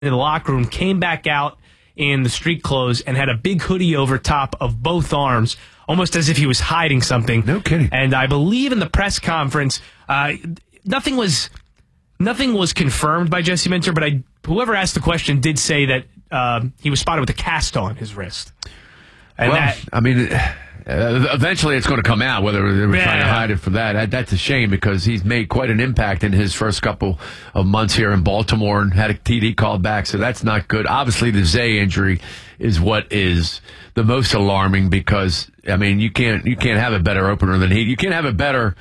in the locker room, came back out in the street clothes and had a big hoodie over top of both arms, almost as if he was hiding something. No kidding. And I believe in the press conference, nothing was confirmed by Jesse Minter, but whoever asked the question did say that he was spotted with a cast on his wrist. And eventually it's going to come out, whether they were trying to hide it from that. That's a shame because he's made quite an impact in his first couple of months here in Baltimore and had a TD called back, so that's not good. Obviously, the Zay injury is what is the most alarming because, I mean, you can't have a better opener than he. You can't have a better,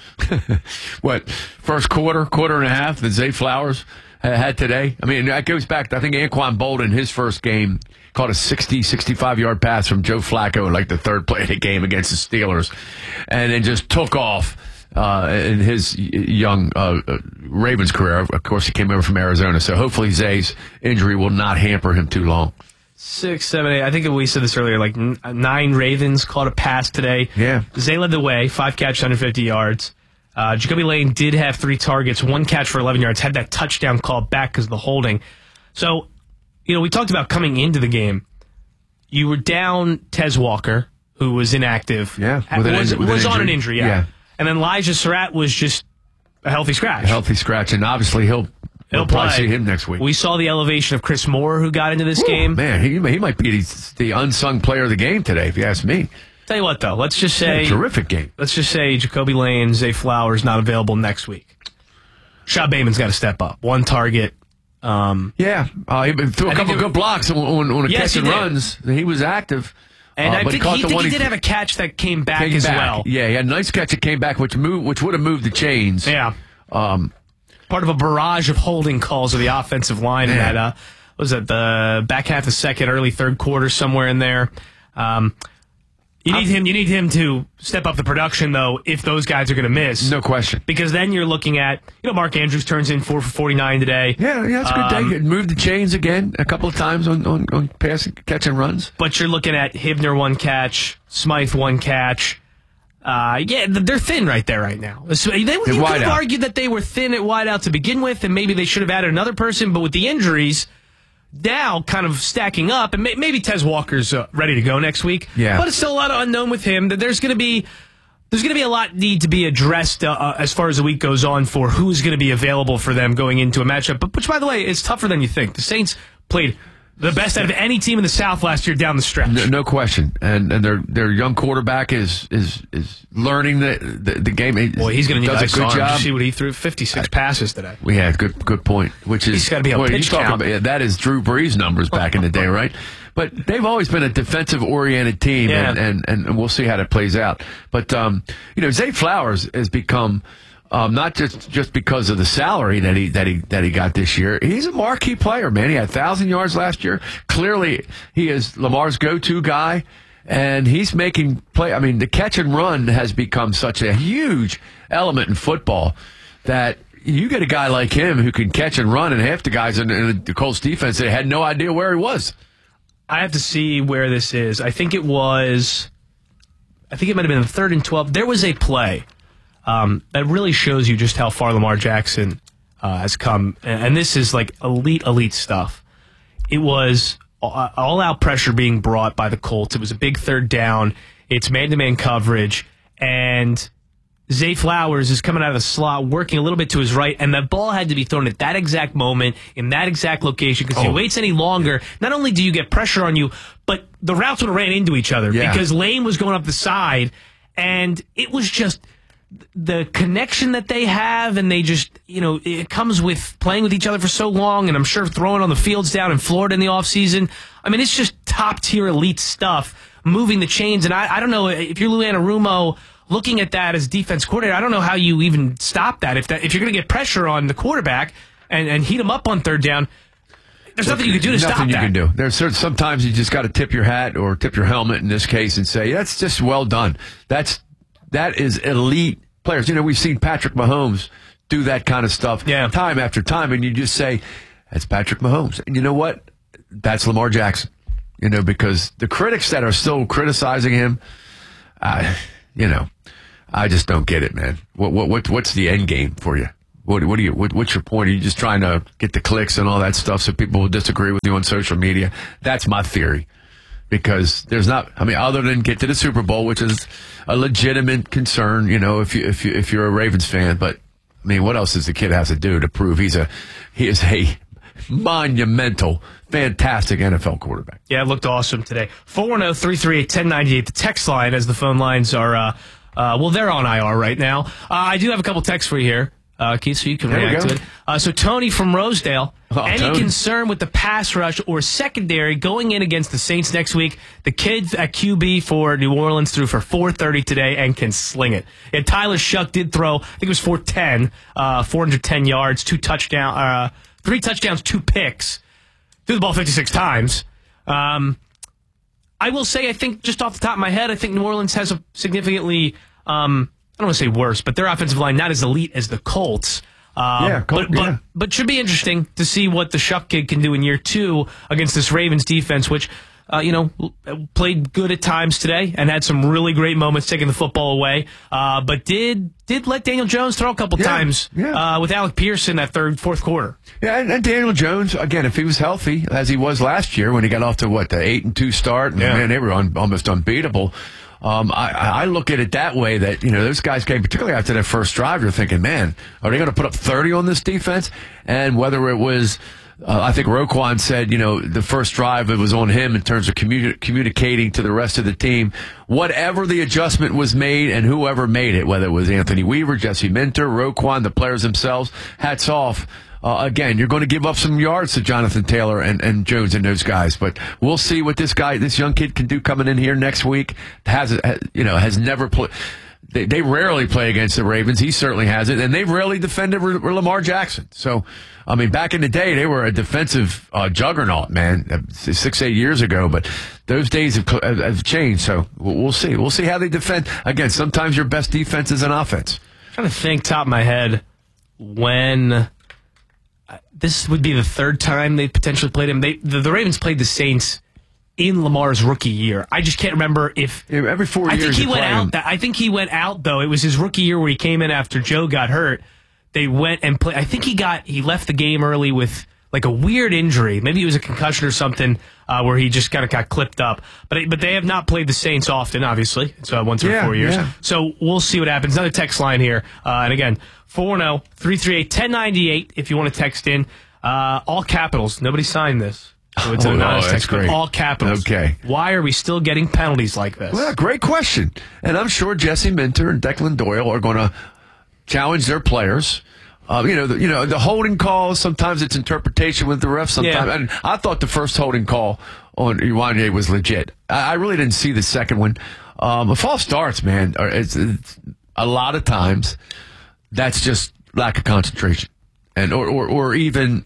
first quarter and a half than Zay Flowers had today. I mean, that goes back to, I think, Anquan Bolden, his first game, caught a 65-yard pass from Joe Flacco in like the third play of the game against the Steelers, and then just took off in his young Ravens career. Of course, he came over from Arizona, so hopefully Zay's injury will not hamper him too long. 6, 7, 8. I think we said this earlier, like 9 Ravens caught a pass today. Yeah. Zay led the way, 5 catches, 150 yards. Jacoby Lane did have 3 targets, 1 catch for 11 yards, had that touchdown called back because of the holding. So, we talked about coming into the game. You were down Tez Walker, who was inactive. Yeah. Was on an injury, yeah. And then Elijah Surratt was just a healthy scratch. And obviously he'll probably see him next week. We saw the elevation of Chris Moore, who got into this game. Man, he might be the unsung player of the game today, if you ask me. Tell you what, though, let's just say... terrific game. Let's just say Jacoby Lane, Zay Flowers not available next week. Shad Bateman's got to step up. 1 target. He threw a couple good blocks on a catch and runs. He was active. And I think he did have a catch that came back as well. Yeah, he had a nice catch that came back, which would have moved the chains. Yeah. Part of a barrage of holding calls of the offensive line in that, was it the back half of the second, early third quarter, somewhere in there. You need him to step up the production, though, if those guys are going to miss. No question. Because then you're looking at, Mark Andrews turns in 4 for 49 today. Yeah, that's a good day. Moved the chains again a couple of times on passing, catch and runs. But you're looking at Hibner 1 catch, Smythe 1 catch. They're thin right there right now. You could have argued that they were thin at wideout to begin with, and maybe they should have added another person, but with the injuries... now kind of stacking up, and maybe Tez Walker's ready to go next week. Yeah. But it's still a lot of unknown with him. That there's going to be a lot need to be addressed as far as the week goes on for who's going to be available for them going into a matchup. But which, by the way, is tougher than you think. The Saints played the best out of any team in the South last year down the stretch. No question. And their young quarterback is learning the game. He's going to need a good job. Did you see what he threw? 56 passes today. Yeah, good point. Which is, he's got to be on pitch count. That is Drew Brees' numbers back in the day, right? But they've always been a defensive-oriented team, and we'll see how that plays out. But Zay Flowers has become. Not just because of the salary that he got this year. He's a marquee player, man. He had 1,000 yards last year. Clearly, he is Lamar's go-to guy, and he's making play. I mean, the catch and run has become such a huge element in football that you get a guy like him who can catch and run, and half the guys in the Colts defense, they had no idea where he was. I have to see where this is. I think it might have been the 3rd and 12. There was a play. That really shows you just how far Lamar Jackson has come. And this is like elite stuff. It was all-out pressure being brought by the Colts. It was a big 3rd down. It's man-to-man coverage. And Zay Flowers is coming out of the slot, working a little bit to his right, and the ball had to be thrown at that exact moment, in that exact location, because if he waits any longer, not only do you get pressure on you, but the routes would have ran into each other because Lane was going up the side, and it was just... the connection that they have, and they just, it comes with playing with each other for so long, and I'm sure throwing on the fields down in Florida in the offseason. I mean, it's just top-tier elite stuff, moving the chains, and I don't know, if you're Lou Anarumo looking at that as defense coordinator, I don't know how you even stop that. If you're going to get pressure on the quarterback and heat him up on 3rd down, there's nothing you can do to stop that. Nothing you can do. There's sometimes you just got to tip your hat or tip your helmet in this case and say, that's just well done. That is elite players. We've seen Patrick Mahomes do that kind of stuff time after time, and you just say, that's Patrick Mahomes. And you know what? That's Lamar Jackson. Because the critics that are still criticizing him, I just don't get it, man. What's the end game for you? What's your point? Are you just trying to get the clicks and all that stuff so people will disagree with you on social media? That's my theory. Because there's not, other than get to the Super Bowl, which is a legitimate concern, if you're a Ravens fan. But what else does the kid have to do to prove he is a monumental, fantastic NFL quarterback? Yeah, it looked awesome today. 410-338-1098. The text line, as the phone lines are, they're on IR right now. I do have a couple texts for you here, Keith, so you can react to it. So Tony from Rosedale. Any concern with the pass rush or secondary going in against the Saints next week? The kid at QB for New Orleans threw for 430 today and can sling it. And Tyler Shuck did throw, I think it was 410 yards, 3 touchdowns, 2 picks. Threw the ball 56 times. I will say, I think just off the top of my head, I think New Orleans has a significantly, I don't want to say worse, but their offensive line not as elite as the Colts. But should be interesting to see what the Shuck kid can do in year 2 against this Ravens defense, which, played good at times today and had some really great moments taking the football away. But did let Daniel Jones throw a couple times with Alec Pearson that fourth quarter. Yeah, and Daniel Jones, again, if he was healthy, as he was last year when he got off to, the 8-2 start, and man, they were almost unbeatable. I look at it that way that, those guys came, particularly after their first drive, you're thinking, man, are they going to put up 30 on this defense? And whether it was, I think Roquan said, the first drive, it was on him in terms of communicating to the rest of the team. Whatever the adjustment was made and whoever made it, whether it was Anthony Weaver, Jesse Minter, Roquan, the players themselves, hats off. Again, you're going to give up some yards to Jonathan Taylor and Jones and those guys, but we'll see what this young kid can do coming in here next week. Has never played. They rarely play against the Ravens. He certainly hasn't, and they've rarely defended Lamar Jackson. So, back in the day, they were a defensive juggernaut, man, 6-8 years ago. But those days have changed. So we'll see. We'll see how they defend. Again, sometimes your best defense is an offense. I'm trying to think, top of my head, when. This would be the third time they potentially played him. The Ravens played the Saints in Lamar's rookie year. I just can't remember if every 4 years. I think he went out. I think he went out though. It was his rookie year where he came in after Joe got hurt. They went and played. I think he left the game early with like a weird injury. Maybe it was a concussion or something where he just kind of got clipped up. But they have not played the Saints often. Obviously, it's once every 4 years. Yeah. So we'll see what happens. Another text line here, and again. 410-338-1098 if you want to text in. All capitals. Nobody signed this. So it's an anonymous text, great. All capitals. Okay. Why are we still getting penalties like this? Well, great question. And I'm sure Jesse Minter and Declan Doyle are going to challenge their players. The holding calls, sometimes it's interpretation with the refs. Sometimes, and I thought the first holding call on Iwanye was legit. I really didn't see the second one. False starts, man. It's a lot of times. That's just lack of concentration, and or even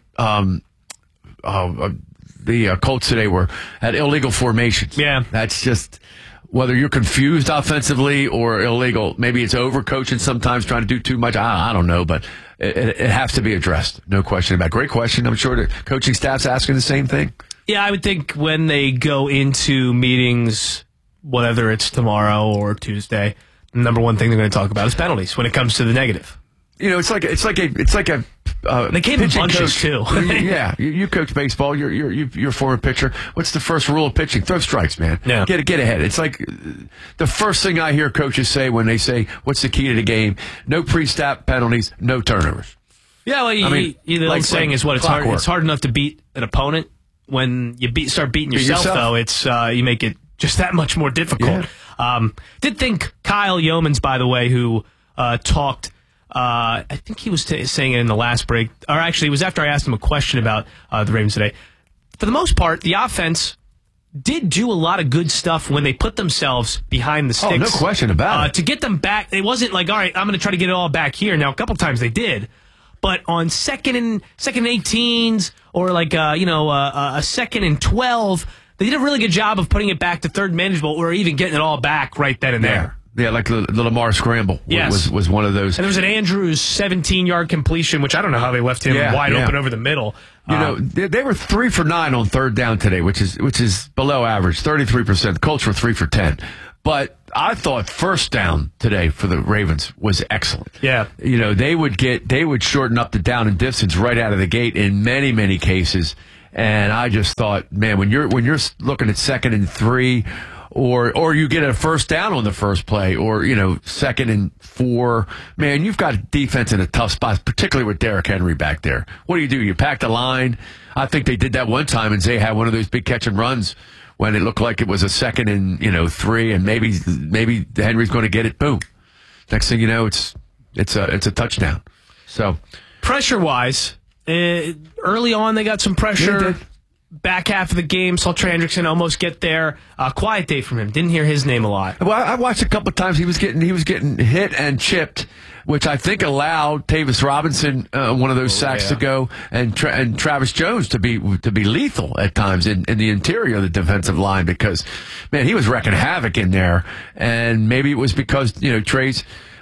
the Colts today had illegal formations. Yeah, that's just whether you're confused offensively or illegal. Maybe it's overcoaching sometimes, trying to do too much. I don't know, but it has to be addressed. No question about it. Great question. I'm sure the coaching staff's asking the same thing. Yeah, I would think when they go into meetings, whether it's tomorrow or Tuesday. The number one thing they're going to talk about is penalties when it comes to the negative. It's like a. They came in bunches too. Yeah, you coach baseball. You're a former pitcher. What's the first rule of pitching? Throw strikes, man. Yeah. Get ahead. It's like the first thing I hear coaches say when they say, "What's the key to the game?" No pre-snap penalties, no turnovers. Yeah, well, the old saying is what it's hard. It's hard enough to beat an opponent. When you start beating yourself, though, it's you make it just that much more difficult. Yeah. Did think Kyle Yeomans, by the way, who talked. I think he was saying it in the last break, or actually, it was after I asked him a question about the Ravens today. For the most part, the offense did do a lot of good stuff when they put themselves behind the sticks. Oh, no question about it. To get them back, it wasn't like, all right, I'm going to try to get it all back here. Now, a couple times they did, but on second and 18s or like a second and 12. They did a really good job of putting it back to third manageable or even getting it all back right then and there. Yeah, like the Lamar scramble was one of those. And there was an Andrews 17-yard completion, which I don't know how they left him wide open over the middle. They were 3 for 9 on third down today, which is below average, 33%. The Colts were 3 for 10. But I thought first down today for the Ravens was excellent. Yeah. They would shorten up the down and distance right out of the gate in many, many cases. And I just thought, man, when you're looking at 2nd and 3, or you get a first down on the first play, or 2nd and 4, man, you've got defense in a tough spot, particularly with Derrick Henry back there. What do? You pack the line. I think they did that one time, and Zay had one of those big catch and runs when it looked like it was a 2nd and 3, and maybe Henry's going to get it. Boom. Next thing you know, it's a touchdown. So pressure wise, early on they got some pressure. Yeah, back half of the game, saw Trey Hendrickson almost get there. Quiet day from him. Didn't hear his name a lot. Well, I watched a couple of times. He was getting hit and chipped, which I think allowed Tavis Robinson one of those sacks to go, and Travis Jones to be lethal at times in the interior of the defensive line, because, man, he was wrecking havoc in there. And maybe it was because Trey's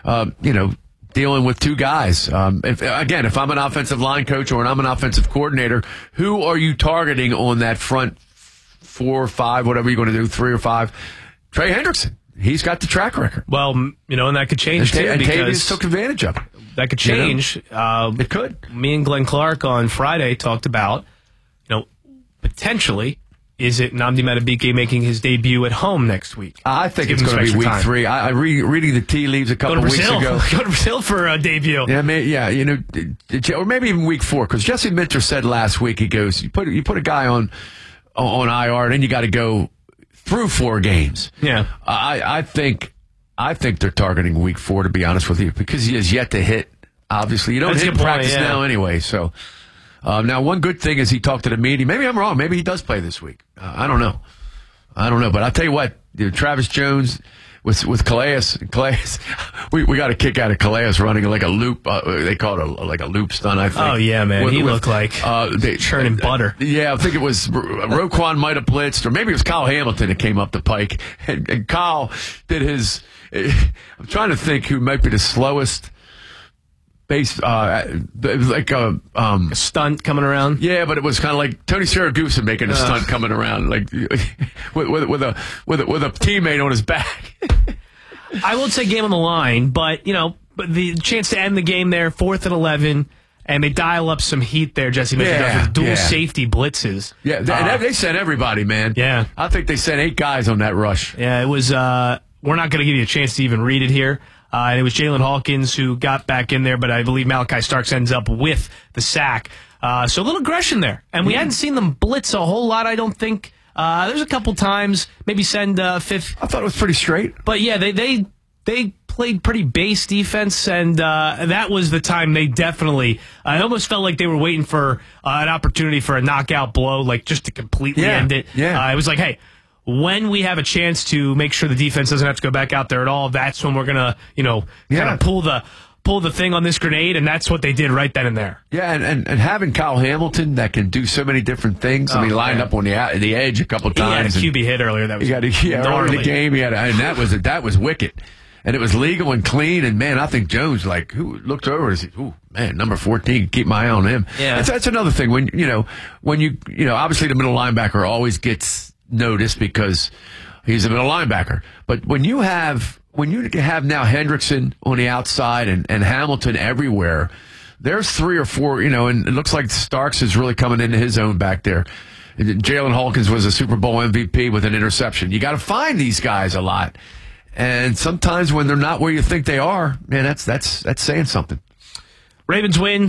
dealing with two guys. If I'm an offensive line coach or I'm an offensive coordinator, who are you targeting on that front 4 or 5, whatever you're going to do, 3 or 5? Trey Hendrickson. He's got the track record. Well, and that could change too. And because Tavius took advantage of it. That could change. It could. Me and Glenn Clark on Friday talked about, potentially, is it Nnamdi Madubuike making his debut at home next week? I think it's going to be week 3. I reading the tea leaves a couple of weeks ago. Go to Brazil for a debut. Yeah, or maybe even week 4, because Jesse Minter said last week, he goes, you put a guy on IR, and then you got to go through 4 games. Yeah, I think they're targeting week 4, to be honest with you, because he has yet to hit. Obviously, you don't hit in practice now anyway. So now, one good thing is he talked to the media. Maybe I'm wrong. Maybe he does play this week. I don't know. But I'll tell you what, Travis Jones with Calais, we got a kick out of Calais running like a loop. They call it like a loop stunt, I think. Oh, yeah, man. He looked like churning butter. Yeah, I think it was Roquan might have blitzed, or maybe it was Kyle Hamilton that came up the pike. And Kyle did his – I'm trying to think who might be the slowest – it was like a stunt coming around. Yeah, but it was kind of like Tony Siragusa making a stunt coming around, like with a teammate on his back. I won't say game on the line, but the chance to end the game there, 4th and 11, and they dial up some heat there. Jesse mentioned with dual safety blitzes. Yeah, they sent everybody, man. Yeah, I think they sent 8 guys on that rush. Yeah, it was. We're not going to give you a chance to even read it here. And it was Jalen Hawkins who got back in there, but I believe Malachi Starks ends up with the sack. So a little aggression there. And we hadn't seen them blitz a whole lot, I don't think. There's a couple times, maybe send 5th. I thought it was pretty straight. But yeah, they played pretty base defense, and that was the time they definitely, I almost felt like they were waiting for an opportunity for a knockout blow, like just to completely end it. Yeah. It was like, hey, when we have a chance to make sure the defense doesn't have to go back out there at all, that's when we're going to, kind of pull the thing on this grenade, and that's what they did right then and there. Yeah, and having Kyle Hamilton that can do so many different things. I mean, lined up on the edge a couple times. He had a QB hit earlier. That was early in the game. And that was wicked. And it was legal and clean. And, man, I think Jones, who looked over and said, ooh, man, number 14, keep my eye on him. Yeah. That's another thing. When you obviously the middle linebacker always gets noticed because he's a middle linebacker. But when you have now Hendrickson on the outside and Hamilton everywhere, there's 3 or 4, and it looks like Starks is really coming into his own back there. Jalen Hawkins was a Super Bowl MVP with an interception. You got to find these guys a lot. And sometimes when they're not where you think they are, man, that's saying something. Ravens win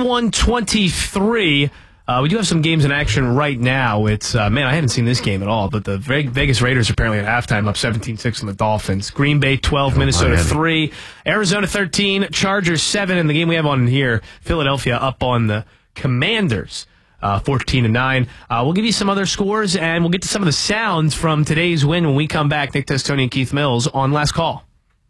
41-23. We do have some games in action right now. It's, I haven't seen this game at all, but the Vegas Raiders are apparently at halftime up 17-6 on the Dolphins. Green Bay 12, Minnesota 3, Arizona 13, Chargers 7, and the game we have on here, Philadelphia up on the Commanders 14-9. We'll give you some other scores, and we'll get to some of the sounds from today's win when we come back. Nick Testoni and Keith Mills on Last Call.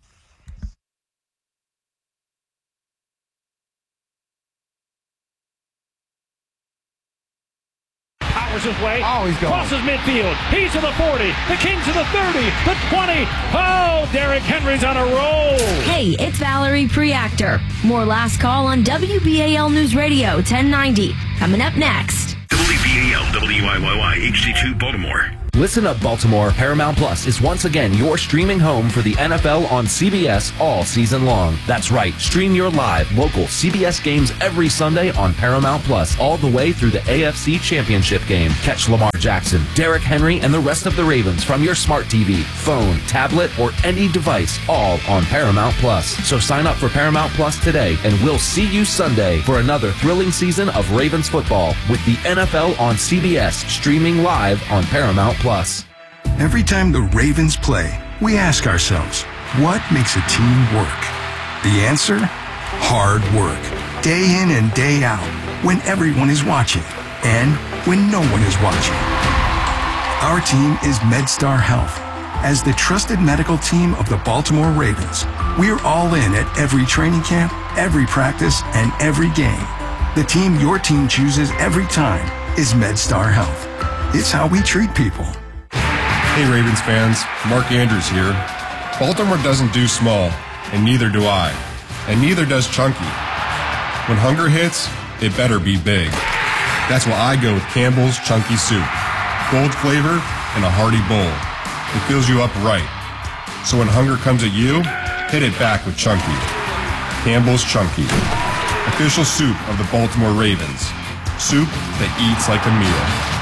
His way. Oh, he's going. Crosses midfield. He's to the 40. The Kings to the 30. The 20. Oh, Derrick Henry's on a roll. Hey, it's Valerie Preactor. More Last Call on WBAL News Radio 1090. Coming up next. WBAL WIYY HD2 Baltimore. Listen Up Baltimore. Paramount Plus is once again your streaming home for the NFL on CBS all season long. That's right. Stream your live, local CBS games every Sunday on Paramount Plus, all the way through the AFC Championship game. Catch Lamar Jackson, Derrick Henry, and the rest of the Ravens from your smart TV, phone, tablet, or any device, all on Paramount Plus. So sign up for Paramount Plus today, and we'll see you Sunday for another thrilling season of Ravens football with the NFL on CBS, streaming live on Paramount Plus. Every time the Ravens play, we ask ourselves, what makes a team work? The answer? Hard work. Day in and day out, when everyone is watching and when no one is watching. Our team is MedStar Health. As the trusted medical team of the Baltimore Ravens, we're all in at every training camp, every practice, and every game. The team your team chooses every time is MedStar Health. It's how we treat people. Hey Ravens fans, Mark Andrews here. Baltimore doesn't do small, and neither do I. And neither does Chunky. When hunger hits, it better be big. That's why I go with Campbell's Chunky Soup. Bold flavor and a hearty bowl. It fills you up right. So when hunger comes at you, hit it back with Chunky. Campbell's Chunky. Official soup of the Baltimore Ravens. Soup that eats like a meal.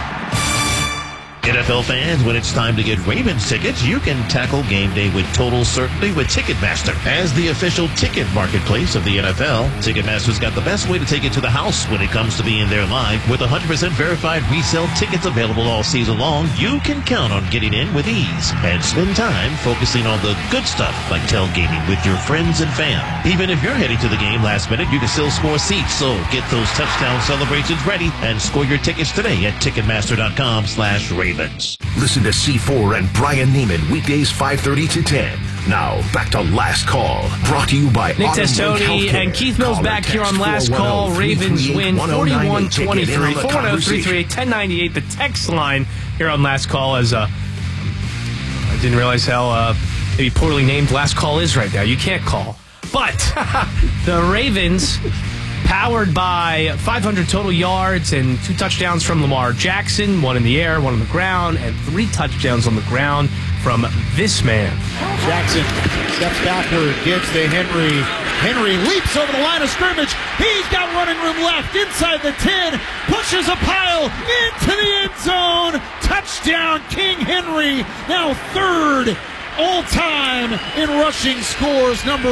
NFL fans, when it's time to get Ravens tickets, you can tackle game day with total certainty with Ticketmaster. As the official ticket marketplace of the NFL, Ticketmaster's got the best way to take it to the house when it comes to being there live. With 100% verified resale tickets available all season long, you can count on getting in with ease and spend time focusing on the good stuff like tailgating with your friends and fam. Even if you're heading to the game last minute, you can still score seats. So get those touchdown celebrations ready and score your tickets today at Ticketmaster.com/Ravens. Listen to C4 and Brian Neiman weekdays 5:30 to 10. Now, back to Last Call, brought to you by Nick Testoni and Keith Mills back here on Last Call. Ravens win 41-23, 410-338-1098. The text line here on Last Call as I didn't realize how maybe poorly named Last Call is right now. You can't call. But the Ravens, powered by 500 total yards and 2 touchdowns from Lamar Jackson, 1 in the air, 1 on the ground, and 3 touchdowns on the ground from this man. Jackson steps backward, gives to Henry. Henry leaps over the line of scrimmage. He's got running room left inside the 10. Pushes a pile into the end zone. Touchdown, King Henry. Now 3rd all-time in rushing scores, number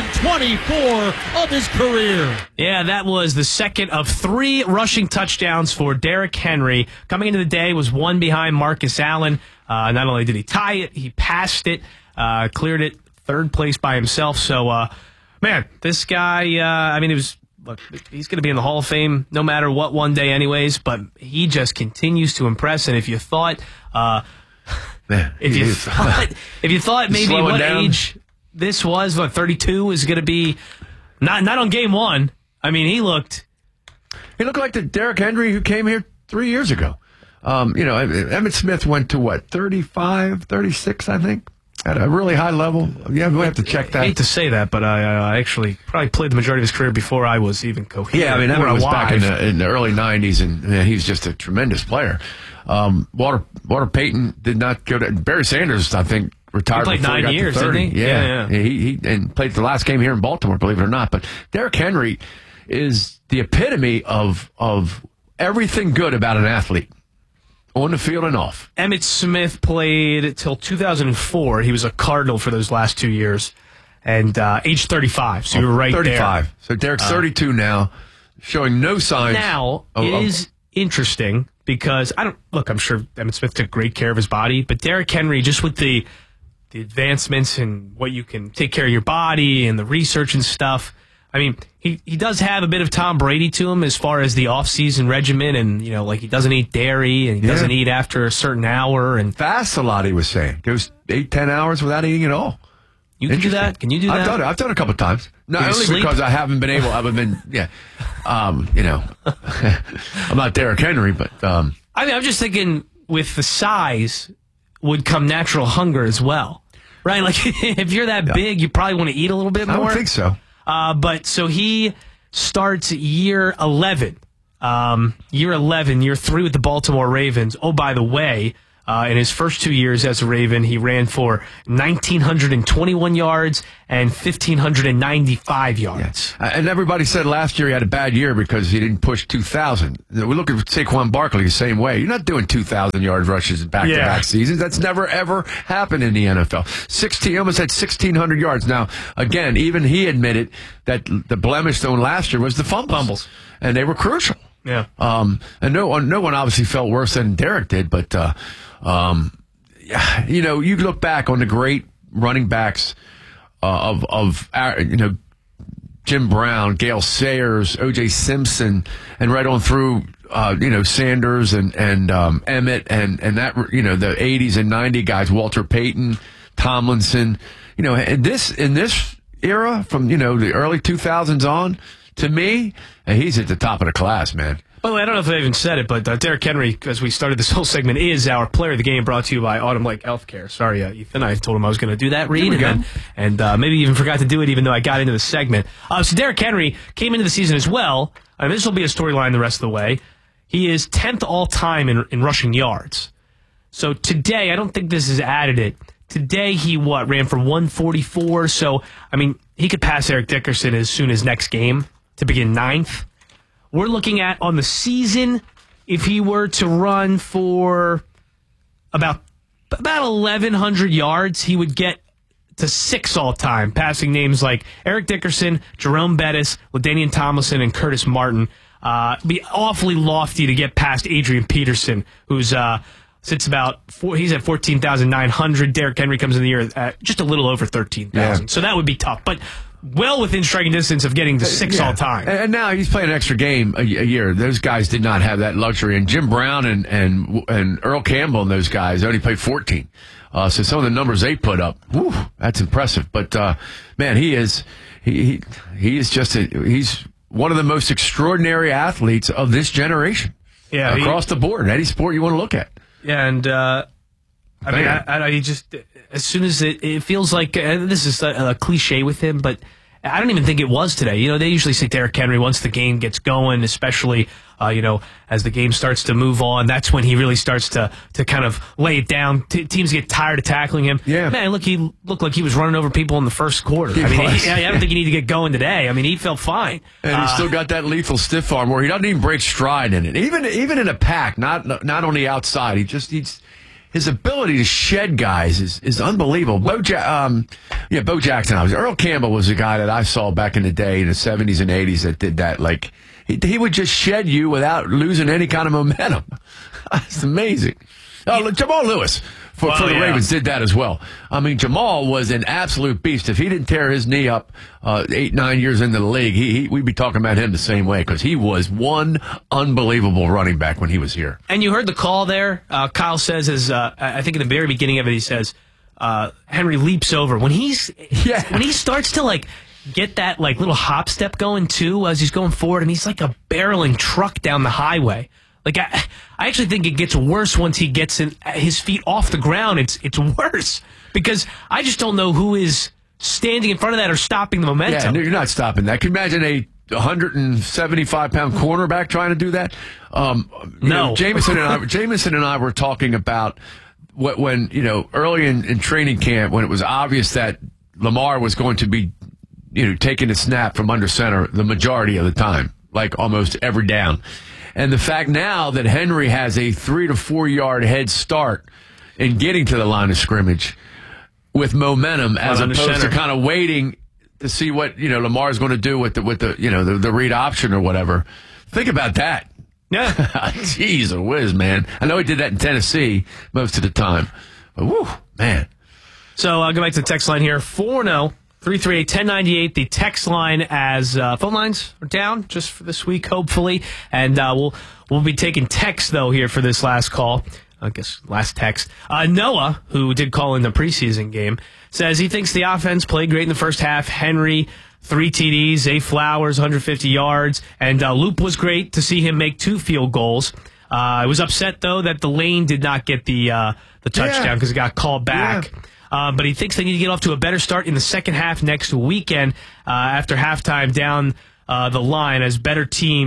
124 of his career. Yeah, that was the second of 3 rushing touchdowns for Derrick Henry. Coming into the day, was 1 behind Marcus Allen. Not only did he tie it, he passed it, cleared it, 3rd place by himself. So, man, this guy, look, he's going to be in the Hall of Fame no matter what one day anyways, but he just continues to impress. And if you thought... Man, if you thought maybe what down. age this was, 32 is going to be not on game 1. I mean, he looked like the Derrick Henry who came here 3 years ago. Emmitt Smith went to 35, 36, I think, at a really high level. Yeah, we have to check that. I hate to say that, but I actually probably played the majority of his career before I was even coherent. Yeah, I mean, Emmitt was back in the early 90s, and man, he was just a tremendous player. Walter Payton did not go to. Barry Sanders, I think, retired. He played 9 years, to 30. didn't he? Yeah. He and played the last game here in Baltimore, believe it or not. But Derrick Henry is the epitome of everything good about an athlete, on the field and off. Emmitt Smith played till 2004. He was a Cardinal for those last 2 years, and age 35. So you're right 35. there. So Derrick's 32 now, showing no signs. Now it is interesting. Because I'm sure Emmitt Smith took great care of his body, but Derrick Henry, just with the advancements and what you can take care of your body and the research and stuff, I mean, he does have a bit of Tom Brady to him as far as the off-season regimen, and he doesn't eat dairy and he doesn't eat after a certain hour, and fasts a lot. He was saying goes 8-10 hours without eating at all. You can do that? Can you do that? I've done it a couple of times. Not only because I haven't been able. I'm not Derrick Henry, but I'm just thinking with the size would come natural hunger as well, right? Like if you're that big, you probably want to eat a little bit more. I don't think so. But so he starts year 11. Year 3 with the Baltimore Ravens. Oh, by the way, In his first 2 years as a Raven, he ran for 1,921 yards and 1,595 yards. Yeah. And everybody said last year he had a bad year because he didn't push 2,000. We look at Saquon Barkley the same way. You're not doing 2,000 yard rushes in back-to-back seasons. That's never, ever happened in the NFL. He almost had 1,600 yards. Now, again, even he admitted that the blemish zone last year was the fumbles. And they were crucial. Yeah. And no one obviously felt worse than Derek did, but, you look back on the great running backs of Jim Brown, Gale Sayers, O.J. Simpson, and right on through, Sanders and Emmett and that, the 80s and 90 guys, Walter Payton, Tomlinson, in this era from, the early 2000s on, to me, he's at the top of the class, man. By the way, I don't know if I even said it, but Derrick Henry, as we started this whole segment, is our player of the game, brought to you by Autumn Lake Healthcare. Sorry, Ethan, I told him I was going to do that read, and maybe even forgot to do it, even though I got into the segment. So Derrick Henry came into the season as well, and this will be a storyline the rest of the way. He is 10th all-time in rushing yards. So today, I don't think this has added it. Today, he ran for 144, so, he could pass Eric Dickerson as soon as next game to begin 9th. We're looking at, on the season, if he were to run for about 1,100 yards, he would get to 6 all-time, passing names like Eric Dickerson, Jerome Bettis, LaDainian Tomlinson, and Curtis Martin. Be awfully lofty to get past Adrian Peterson, who's sits he's at 14,900. Derrick Henry comes in the year at just a little over 13,000. So that would be tough. But well within striking distance of getting to 6 all-time. And now he's playing an extra game a year. Those guys did not have that luxury. And Jim Brown and Earl Campbell and those guys only played 14. So some of the numbers they put up, that's impressive. But, man, he's one of the most extraordinary athletes of this generation. Yeah, across the board, any sport you want to look at. Yeah, and I just, as soon as it feels like, this is a cliche with him, but I don't even think it was today. They usually say Derrick Henry, once the game gets going, especially, as the game starts to move on, that's when he really starts to kind of lay it down. Teams get tired of tackling him. Yeah. Man, look, he looked like he was running over people in the first quarter. I don't think you need to get going today. He felt fine. And he's still got that lethal stiff arm where he doesn't even break stride in it. Even in a pack, not on the outside. His ability to shed guys is unbelievable. Bo Jackson. Earl Campbell was a guy that I saw back in the day in the 70s and 80s that did that. Like, he would just shed you without losing any kind of momentum. It's amazing. Jamal Lewis for the Ravens did that as well. Jamal was an absolute beast. If he didn't tear his knee up 8-9 years into the league, we'd be talking about him the same way because he was one unbelievable running back when he was here. And you heard the call there. Kyle says, I think in the very beginning of it, he says, Henry leaps over. When he starts to get that little hop step going too as he's going forward, and he's like a barreling truck down the highway. I actually think it gets worse once he gets his feet off the ground. It's worse because I just don't know who is standing in front of that or stopping the momentum. Yeah, you're not stopping that. Can you imagine a 175-pound cornerback trying to do that? No. Jameson and I were talking about when early in training camp when it was obvious that Lamar was going to be taking a snap from under center the majority of the time, like almost every down. And the fact now that Henry has a 3 to 4 yard head start in getting to the line of scrimmage with momentum as opposed to kind of waiting to see what, Lamar's going to do with the read option or whatever. Think about that. Yeah. Jeez whiz, man. I know he did that in Tennessee most of the time. But whew, man. So I'll go back to the text line here. 410-338-1098. The text line as phone lines are down just for this week, hopefully. And we'll be taking text, though, here for this last call. I guess last text. Noah, who did call in the preseason game, says he thinks the offense played great in the first half. Henry, 3 TDs, Zay Flowers, 150 yards. And Loop was great to see him make 2 field goals. I was upset, though, that Delane did not get the touchdown because it got called back. Yeah. But he thinks they need to get off to a better start in the second half next weekend after halftime down the line as better teams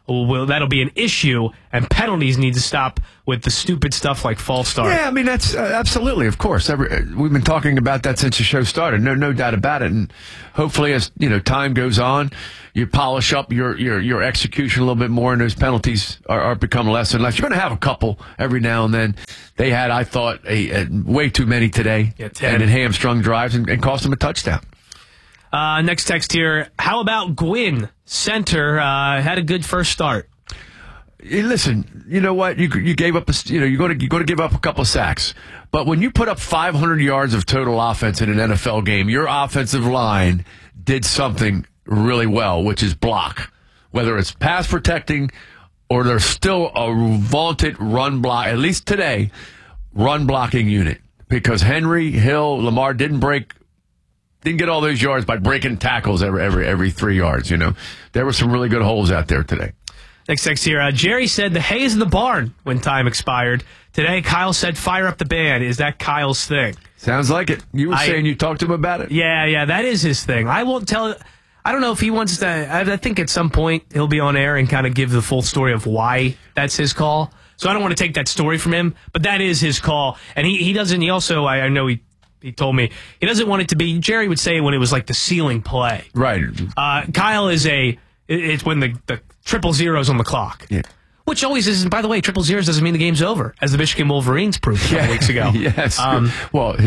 that'll be an issue, and penalties need to stop with the stupid stuff like false start. Yeah, I mean, that's absolutely, of course. We've been talking about that since the show started. No doubt about it. And hopefully, as time goes on, you polish up your execution a little bit more, and those penalties are become less and less. You're going to have a couple every now and then. They had, I thought, a way too many today, 10. and it hamstrung drives and cost them a touchdown. Next text here. How about Gwynn? Center had a good first start. Hey, listen, you know what? You gave up you're going to give up a couple of sacks. But when you put up 500 yards of total offense in an NFL game, your offensive line did something really well, which is block. Whether it's pass protecting or there's still a vaunted run block, at least today, run blocking unit. Because Henry, Hill, Lamar didn't get all those yards by breaking tackles every 3 yards, There were some really good holes out there today. Next text here. Jerry said the hay is in the barn when time expired. Today, Kyle said fire up the band. Is that Kyle's thing? Sounds like it. You were saying you talked to him about it? Yeah, that is his thing. I won't tell. I don't know if he wants to. I think at some point he'll be on air and kind of give the full story of why that's his call. So I don't want to take that story from him, but that is his call. And he doesn't. He also, I know he told me he doesn't want it to be. Jerry would say when it was like the ceiling play. Right. Kyle is it's when the triple zeros on the clock. Yeah. Which always is, and by the way, triple zeros doesn't mean the game's over, as the Michigan Wolverines proved a couple weeks ago. Yes. Well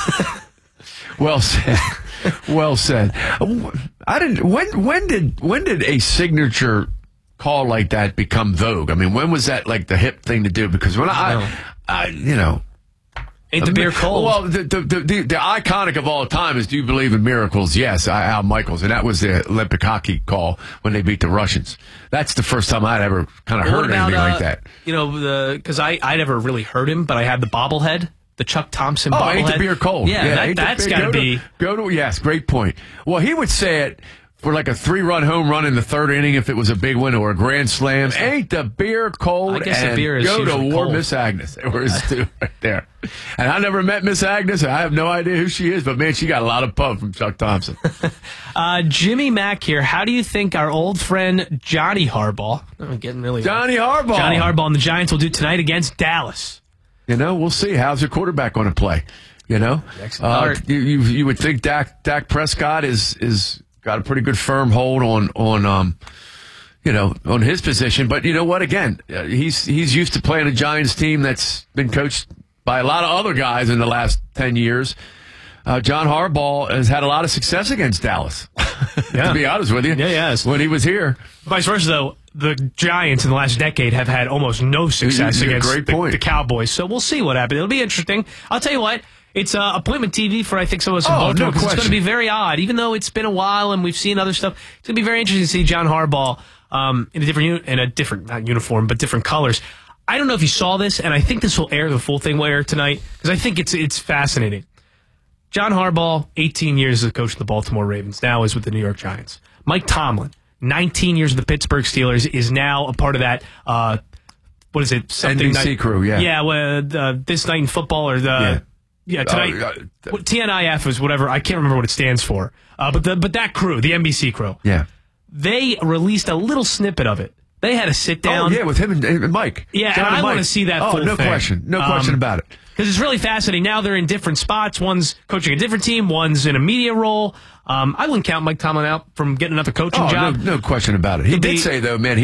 said. Well said. When did a signature call like that become vogue? I mean, when was that like the hip thing to do? Because when ain't the beer cold? Well, the iconic of all time is "Do you believe in miracles?" Yes, Al Michaels, and that was the Olympic hockey call when they beat the Russians. That's the first time I'd ever kind of heard anything like that. Because I never really heard him, but I had the bobblehead, the Chuck Thompson bobblehead. Ain't the beer cold? Yeah, that's got to be. Yes, great point. Well, he would say it for like a 3-run home run in the third inning if it was a big win or a grand slam. Ain't the beer cold? I guess and the beer is go to war, cold. Miss Agnes. There were his two right there. And I never met Miss Agnes. I have no idea who she is, but man, she got a lot of pub from Chuck Thompson. Jimmy Mack here. How do you think our old friend Johnny Harbaugh, Johnny Harbaugh and the Giants will do tonight against Dallas? We'll see. How's your quarterback going to play? You would think Dak Prescott is got a pretty good firm hold on his position. But you know what? Again, he's used to playing a Giants team that's been coached by a lot of other guys in the last 10 years. John Harbaugh has had a lot of success against Dallas, to be honest with you. Yeah, yes. When he was here. Vice versa, though, the Giants in the last decade have had almost no success against the Cowboys. So we'll see what happens. It'll be interesting. I'll tell you what. It's appointment TV for, I think, some of us in Baltimore. No, it's going to be very odd. Even though it's been a while and we've seen other stuff, it's going to be very interesting to see John Harbaugh in a different not uniform, but different colors. I don't know if you saw this, and I think this will air, the full thing will air tonight, because I think it's fascinating. John Harbaugh, 18 years as a coach of the Baltimore Ravens, now is with the New York Giants. Mike Tomlin, 19 years with the Pittsburgh Steelers, is now a part of that, what is it? NBC crew, yeah. Yeah, This Night in Football, or the... Yeah, tonight, TNIF is whatever. I can't remember what it stands for. But that crew, the NBC crew. Yeah. They released a little snippet of it. They had a sit down. Oh, yeah, with him and Mike. Yeah, and I want to see that full no thing. No question about it. Because it's really fascinating. Now they're in different spots. One's coaching a different team. One's in a media role. I wouldn't count Mike Tomlin out from getting another coaching job. No question about it. He did say, though, man,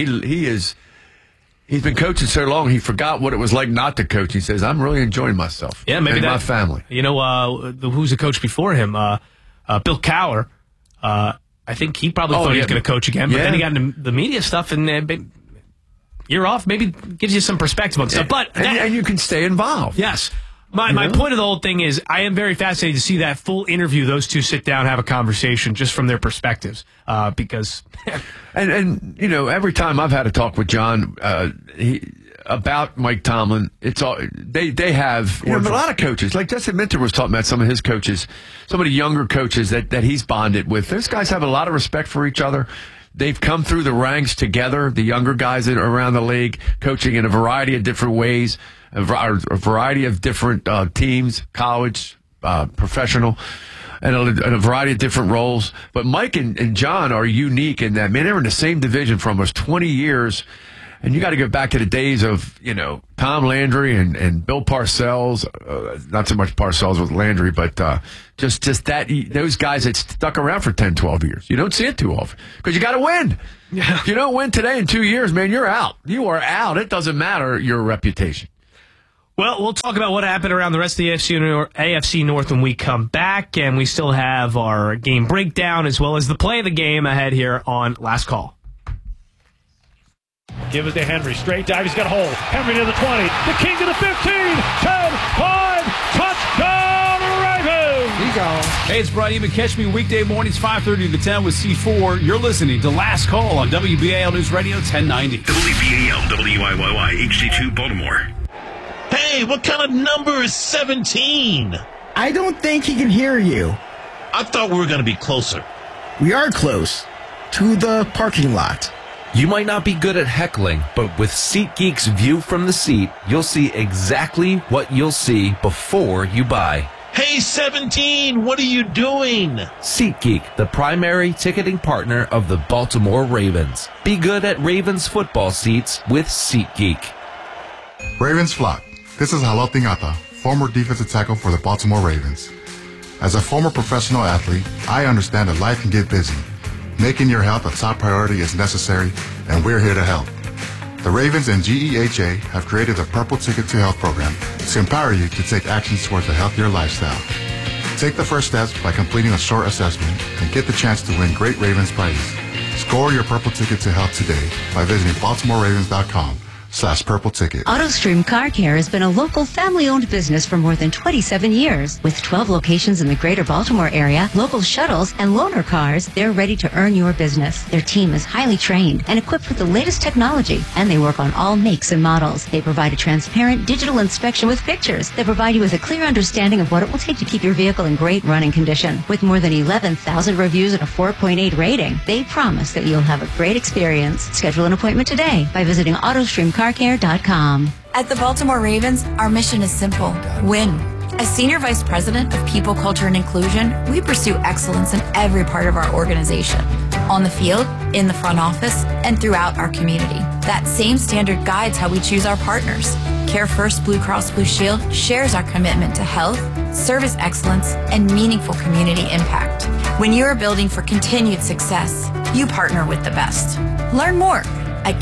he's been coaching so long, he forgot what it was like not to coach. He says, I'm really enjoying myself. Yeah, maybe and my family. Who's the coach before him? Bill Cowher. I think he probably thought he was going to coach again, but then he got into the media stuff, and you're off. Maybe gives you some perspective on stuff. But and you can stay involved. Yes. My point of the whole thing is I am very fascinated to see that full interview. Those two sit down, have a conversation just from their perspectives. Because and every time I've had a talk with John about Mike Tomlin, it's all they have a lot of coaches. Like Justin Minter was talking about some of his coaches, some of the younger coaches that he's bonded with. Those guys have a lot of respect for each other. They've come through the ranks together, the younger guys that are around the league, coaching in a variety of different ways, a variety of different teams, college, professional. and a variety of different roles. But Mike and John are unique in that, man, they were in the same division for almost 20 years. And you got to go back to the days of, Tom Landry and Bill Parcells, not so much Parcells with Landry, but just those guys that stuck around for 10, 12 years. You don't see it too often because you got to win. Yeah. If you don't win today in 2 years, man, you're out. You are out. It doesn't matter your reputation. Well, we'll talk about what happened around the rest of the AFC North when we come back, and we still have our game breakdown as well as the play of the game ahead here on Last Call. Give it to Henry. Straight dive. He's got a hole. Henry to the 20. The King to the 15. 10, 5. Touchdown, Ravens. He gone. Hey, it's Brian Eman. Catch me weekday mornings 5:30 to 10 with C4. You're listening to Last Call on WBAL News Radio 1090. WBAL, WIYY, HD2 Baltimore. Hey, what kind of number is 17? I don't think he can hear you. I thought we were going to be closer. We are close to the parking lot. You might not be good at heckling, but with SeatGeek's view from the seat, you'll see exactly what you'll see before you buy. Hey, 17, what are you doing? SeatGeek, the primary ticketing partner of the Baltimore Ravens. Be good at Ravens football seats with SeatGeek. Ravens flock. This is Haloti Ngata, former defensive tackle for the Baltimore Ravens. As a former professional athlete, I understand that life can get busy. Making your health a top priority is necessary, and we're here to help. The Ravens and GEHA have created the Purple Ticket to Health program to empower you to take actions towards a healthier lifestyle. Take the first steps by completing a short assessment and get the chance to win great Ravens prizes. Score your Purple Ticket to Health today by visiting BaltimoreRavens.com/Purple Ticket. AutoStream Car Care has been a local family-owned business for more than 27 years. With 12 locations in the greater Baltimore area, local shuttles, and loaner cars, they're ready to earn your business. Their team is highly trained and equipped with the latest technology, and they work on all makes and models. They provide a transparent digital inspection with pictures that provide you with a clear understanding of what it will take to keep your vehicle in great running condition. With more than 11,000 reviews and a 4.8 rating, they promise that you'll have a great experience. Schedule an appointment today by visiting AutoStreamCarCare.com. At the Baltimore Ravens, our mission is simple: win. As Senior Vice President of People, Culture, and Inclusion, we pursue excellence in every part of our organization. On the field, in the front office, and throughout our community. That same standard guides how we choose our partners. Care First Blue Cross Blue Shield shares our commitment to health, service excellence, and meaningful community impact. When you are building for continued success, you partner with the best. Learn more at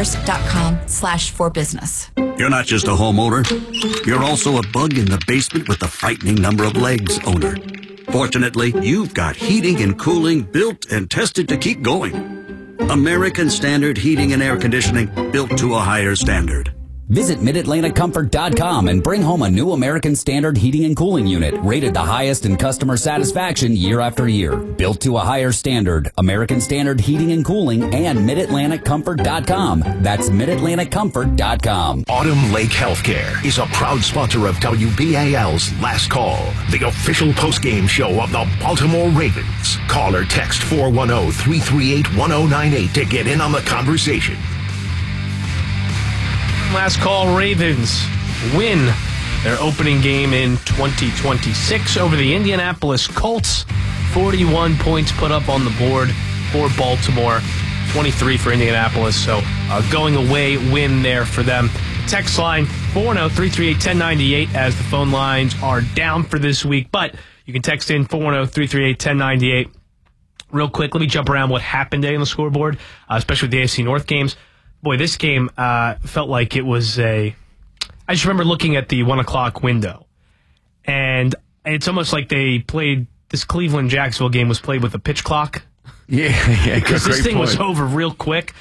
carefirst.com/forbusiness. You're not just a homeowner. You're also a bug in the basement with a frightening number of legs owner. Fortunately, you've got heating and cooling built and tested to keep going. American Standard Heating and Air Conditioning, built to a higher standard. Visit MidAtlanticComfort.com and bring home a new American Standard heating and cooling unit, rated the highest in customer satisfaction year after year. Built to a higher standard, American Standard Heating and Cooling and MidAtlanticComfort.com. That's MidAtlanticComfort.com. Autumn Lake Healthcare is a proud sponsor of WBAL's Last Call, the official postgame show of the Baltimore Ravens. Call or text 410-338-1098 to get in on the conversation. Last Call, Ravens win their opening game in 2026 over the Indianapolis Colts. 41 points put up on the board for Baltimore, 23 for Indianapolis. So going away win there for them. Text line 410-338-1098 as the phone lines are down for this week. But you can text in 410-338-1098. Real quick, let me jump around what happened today on the scoreboard, especially with the AFC North games. Boy, this game felt like it was I just remember looking at the 1 o'clock window, and it's almost like they played this Cleveland-Jacksonville game was played with a pitch clock. Yeah, because this thing was over real quick.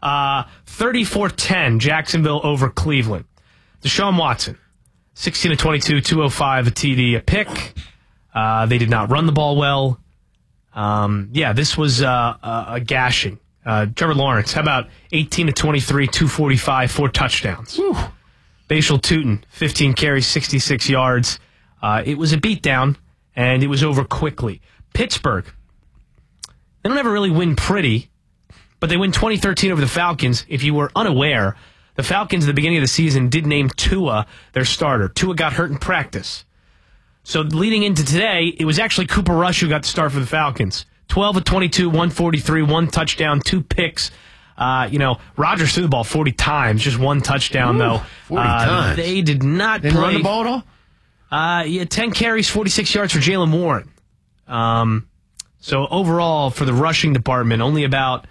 34-10, Jacksonville over Cleveland. Deshaun Watson, 16 of 22, 205, a TD, a pick. They did not run the ball well. This was a gashing. Trevor Lawrence, how about 18 of 23, 245, 4 touchdowns. Whew. Bashal Tutin, 15 carries, 66 yards. It was a beatdown, and it was over quickly. Pittsburgh, they don't ever really win pretty, but they win 2013 over the Falcons. If you were unaware, the Falcons at the beginning of the season did name Tua their starter. Tua got hurt in practice. So leading into today, it was actually Cooper Rush who got the start for the Falcons. 12 of 22, 143, 1 touchdown, 2 picks. Rodgers threw the ball 40 times, just 1 touchdown, though. 40 times. They did not They play. run the ball at all? 10 carries, 46 yards for Jaylen Warren. So overall, for the rushing department, only about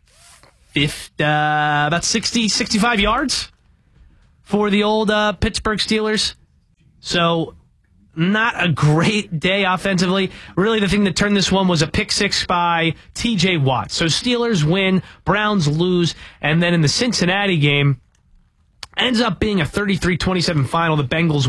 60, 65 yards for the old Pittsburgh Steelers. So not a great day offensively. Really, the thing that turned this one was a pick 6 by T.J. Watt. So Steelers win, Browns lose, and then in the Cincinnati game, ends up being a 33-27 final. The Bengals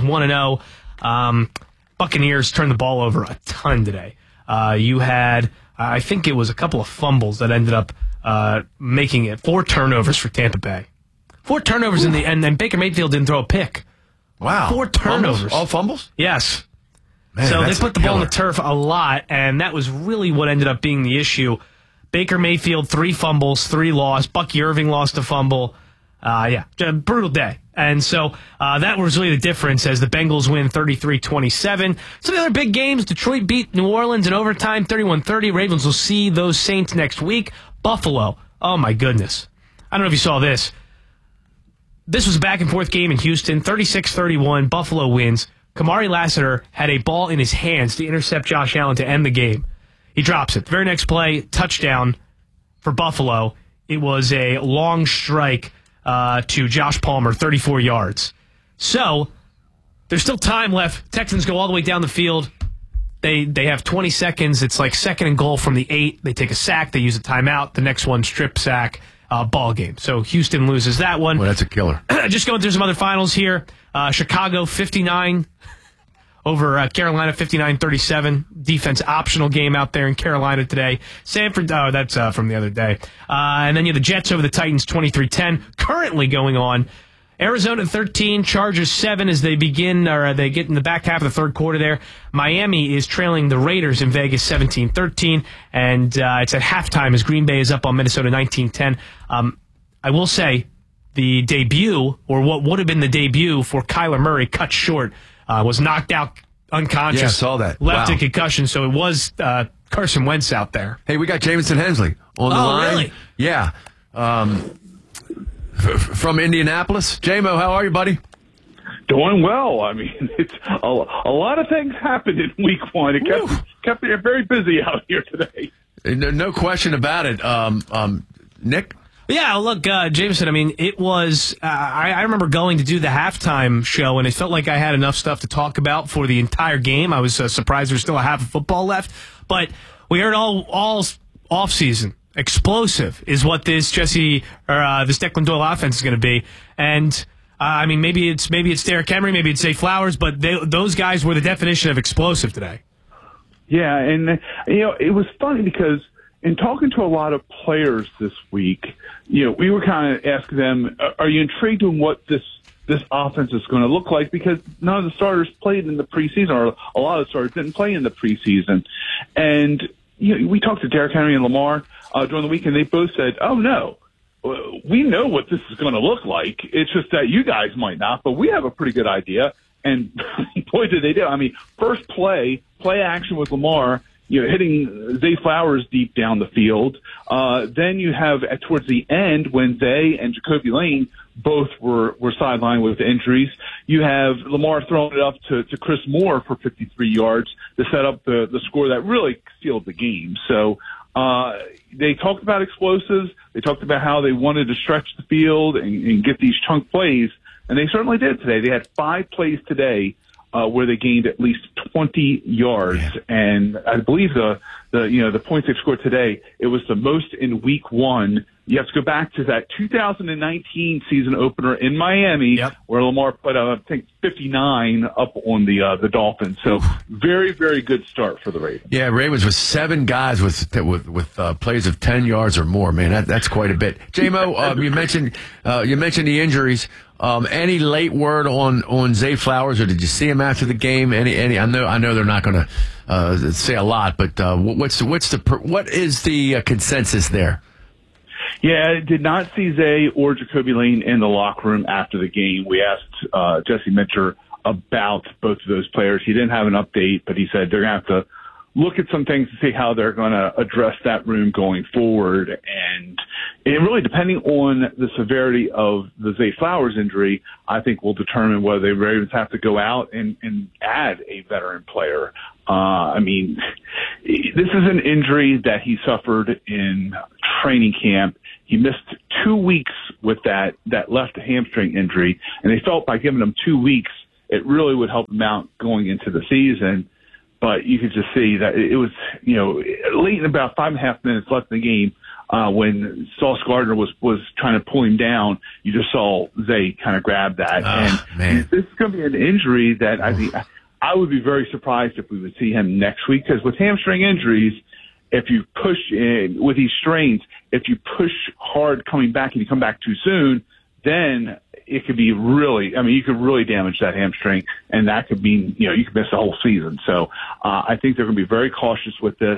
1-0. Buccaneers turned the ball over a ton today. You had, I think it was a couple of fumbles that ended up making it 4 turnovers for Tampa Bay. 4 turnovers and then Baker Mayfield didn't throw a pick. Wow. 4 turnovers. Fumbles? All fumbles? Yes. Man, so they that's put the a ball on the killer. turf a lot, and that was really what ended up being the issue. Baker Mayfield, 3 fumbles, 3 lost. Bucky Irving lost a fumble. A brutal day. And so that was really the difference as the Bengals win 33-27. Some of the other big games, Detroit beat New Orleans in overtime 31-30. Ravens will see those Saints next week. Buffalo, oh my goodness. I don't know if you saw this. This was a back-and-forth game in Houston, 36-31. Buffalo wins. Kamari Lassiter had a ball in his hands to intercept Josh Allen to end the game. He drops it. The very next play, touchdown for Buffalo. It was a long strike to Josh Palmer, 34 yards. So there's still time left. Texans go all the way down the field. They have 20 seconds. It's like 2nd and goal from the 8. They take a sack. They use a timeout. The next one, strip sack. Ball game. So Houston loses that one. Well, that's a killer. Just going through some other finals here. Chicago 59 over Carolina 59-37. Defense optional game out there in Carolina today. Sanford, that's from the other day. And then you have the Jets over the Titans 23-10. Currently going on. Arizona 13, Chargers 7 as they begin, or they get in the back half of the third quarter there. Miami is trailing the Raiders in Vegas 17-13, and it's at halftime as Green Bay is up on Minnesota 19-10. I will say the debut, or what would have been the debut for Kyler Murray, cut short, was knocked out unconscious. Yeah, I saw that. Left Wow. in concussion, so it was Carson Wentz out there. Hey, we got Jamison Hensley on the line. Really? Yeah. From Indianapolis. J-Mo, how are you, buddy? Doing well. I mean, it's a lot of things happened in week 1. It kept me very busy out here today. No question about it. Nick? Yeah, look, Jameson, I mean, it was, I remember going to do the halftime show, and it felt like I had enough stuff to talk about for the entire game. I was surprised there was still a half of football left, but we heard all off-season. Explosive is what this this Declan Doyle offense is going to be. And, I mean, maybe it's Derrick Henry, maybe it's Zay Flowers, but those guys were the definition of explosive today. Yeah, and, it was funny because in talking to a lot of players this week, we were kind of asking them, are you intrigued in what this offense is going to look like? Because none of the starters played in the preseason, or a lot of the starters didn't play in the preseason. And, we talked to Derrick Henry and Lamar during the week, and they both said, oh, no, we know what this is going to look like. It's just that you guys might not, but we have a pretty good idea. And boy, did they do. I mean, first play action with Lamar, hitting Zay Flowers deep down the field. Then you have towards the end when Zay and Jacoby Lane both were sidelined with injuries. You have Lamar throwing it up to Chris Moore for 53 yards to set up the score that really sealed the game. So they talked about explosives. They talked about how they wanted to stretch the field and get these chunk plays, and they certainly did today. They had 5 plays today where they gained at least 20 yards, and I believe the points they scored today, it was the most in week 1. You have to go back to that 2019 season opener in Miami, where Lamar put, I think, 59 up on the Dolphins. So very, very good start for the Ravens. Yeah, Ravens with 7 guys with plays of 10 yards or more. Man, that's quite a bit. J-Mo, you mentioned the injuries. Any late word on Zay Flowers, or did you see him after the game? Any? I know they're not going to say a lot, but what is the consensus there? Yeah, I did not see Zay or Jacoby Lane in the locker room after the game. We asked Jesse Mitchell about both of those players. He didn't have an update, but he said they're going to have to look at some things to see how they're going to address that room going forward. And really, depending on the severity of the Zay Flowers injury, I think will determine whether the Ravens have to go out and add a veteran player. I mean, this is an injury that he suffered in training camp. He missed 2 weeks with that left hamstring injury, and they felt by giving him 2 weeks, it really would help him out going into the season. But you could just see that it was, late in about 5.5 minutes left in the game, when Sauce Gardner was trying to pull him down, you just saw Zay kind of grab that. And this is going to be an injury that I would be very surprised if we would see him next week, because with hamstring injuries, if you push in with these strains, if you push hard coming back and you come back too soon, then it could be really, you could really damage that hamstring, and that could mean, you could miss the whole season. So, I think they're going to be very cautious with this.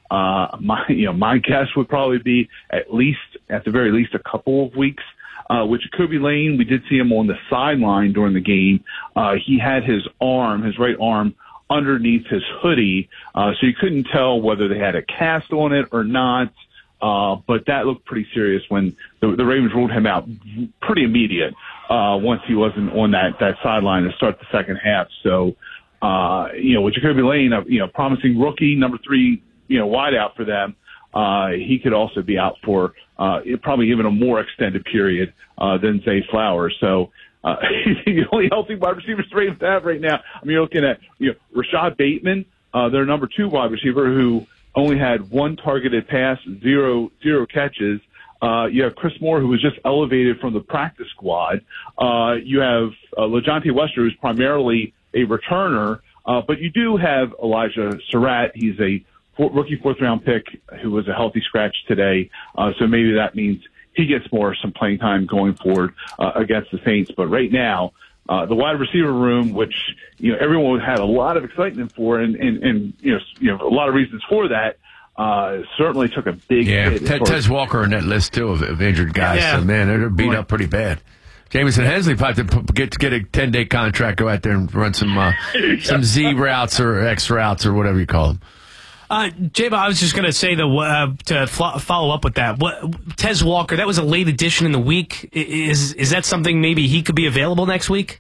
My guess would probably be at the very least, a couple of weeks. With Jacoby Lane, we did see him on the sideline during the game. He had his right arm, underneath his hoodie, so you couldn't tell whether they had a cast on it or not. But that looked pretty serious when the Ravens ruled him out pretty immediate once he wasn't on that sideline to start the second half. So, with Jacoby Lane, promising rookie, number 3, wideout for them, he could also be out for probably even a more extended period than Zay Flowers. So he's the only healthy wide receiver the Ravens have right now. You're looking at Rashad Bateman, their number 2 wide receiver, who only had 1 targeted pass, zero catches. You have Chris Moore, who was just elevated from the practice squad. You have LaJohntay Wester, who's primarily a returner. But you do have Elijah Surratt. He's a rookie 4th-round pick who was a healthy scratch today. So maybe that means he gets some playing time going forward against the Saints. But right now, the wide receiver room, which everyone had a lot of excitement for, and a lot of reasons for that, certainly took a big hit. Tez Walker in that list too of injured guys. Yeah. So man, they're beat up pretty bad. Jamison Hensley probably get a 10-day contract, go out there and run some Z routes or X routes or whatever you call them. J-Bo, I was just going to say to follow up with that. Tez Walker, that was a late addition in the week. Is that something maybe he could be available next week?